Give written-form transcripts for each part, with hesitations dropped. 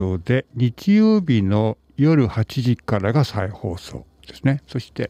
で日曜日の夜8時からが再放送ですね。そして、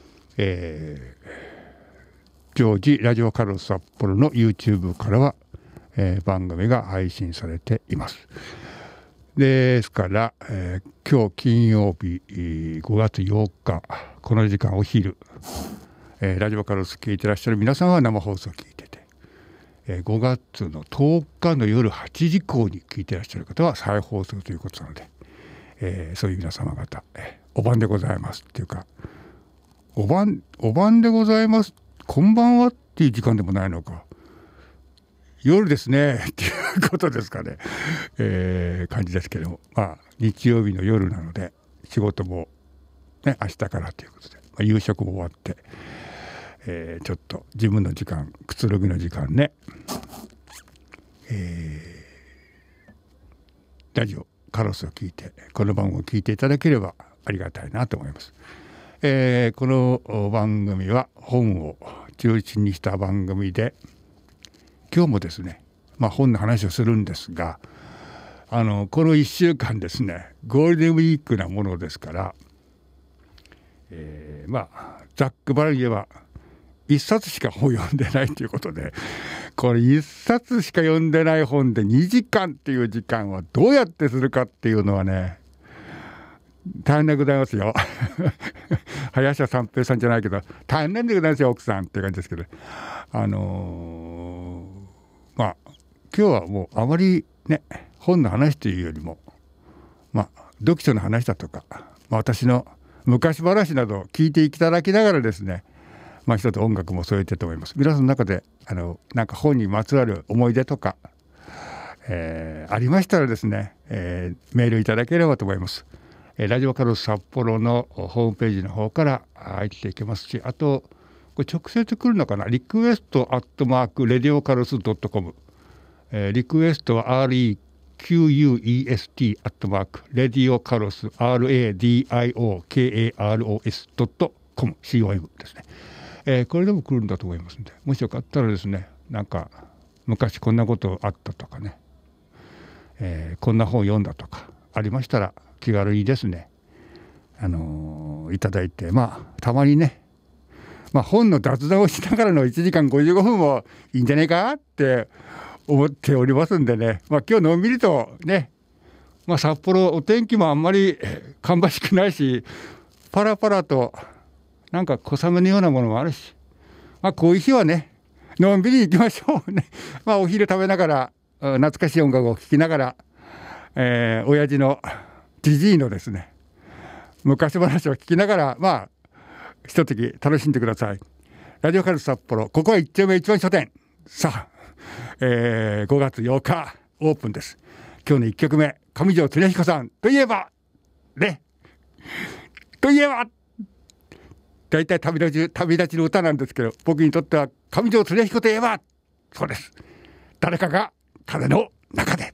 常時ラジオカルロス札幌の YouTube からは、番組が配信されています。ですから、今日金曜日5月8日この時間お昼、ラジオカルロス聞いてらっしゃる皆さんは生放送聞いてて、5月の10日の夜8時以降に聞いてらっしゃる方は再放送ということなので、そういう皆様方、お晩でございますっていうか、お晩でございますこんばんはっていう時間でもないのか、夜ですねっていうことですかね、感じですけども、日曜日の夜なので仕事も、ね、明日からということで、夕食も終わって、ちょっと自分の時間、くつろぎの時間ね、ラジオカルロスを聞いて、この番組を聞いていただければありがたいなと思います。この番組は本を中心にした番組で、今日もですね、本の話をするんですが、この1週間ですね、ゴールデンウィークなものですから、ざっくばらんに言えば1冊しか本を読んでないということで、これ1冊しか読んでない本で2時間っていう時間はどうやってするかっていうのはね、大変でございますよ林家三平さんじゃないけど大変なんでございますよ奥さんって感じですけど、今日はもうあまりね、本の話というよりも、読書の話だとか、私の昔話などを聞いていただきながらですね、一つ音楽も添えてと思います。皆さんの中でなんか本にまつわる思い出とか、ありましたらですね、メールいただければと思います。ラジオカルロス札幌のホームページの方から入っていけますし、あとこれ直接来るのかな、リクエスト@radiocalros.com、リクエストは REQUEST@radiocalros RADIOKAROS.com COM ですね。これでも来るんだと思いますので、もしよかったらですね、なんか昔こんなことあったとかね、こんな本読んだとかありましたら気軽にですね、いただいて、たまにね、本の雑談をしながらの1時間55分もいいんじゃないかって思っておりますんでね、今日のんびりとね、札幌お天気もあんまり芳しくないし、パラパラとなんか小雨のようなものもあるし、こういう日はね、のんびり行きましょうねお昼食べながら懐かしい音楽を聴きながら、親父のじじいのですね昔話を聞きながらひととき楽しんでください。ラジオカルロス札幌、ここは1丁目一番書店、さあ、5月8日オープンです。今日の1曲目、上條恒彦さんといえばね、大体旅立ちの歌なんですけど、僕にとっては上條恒彦といえばそうです、誰かが風の中で。